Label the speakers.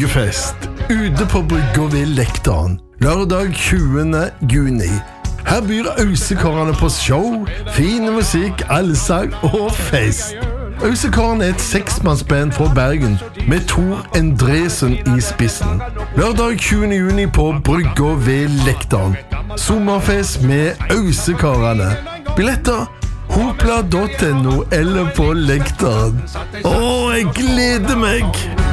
Speaker 1: bryggefest ute på brygga ved Lektan lørdag 20. juni. Her byr Ausekarene på show, fin musikk, allsang og fest. Ausekarene et 6-mannsband fra Bergen med Tor Endresen i spissen. Lørdag 20. juni på brygga ved Lektan. Sommerfest med Ausekarene. Billetter hopla.no eller på Lektan. Jeg gleder meg!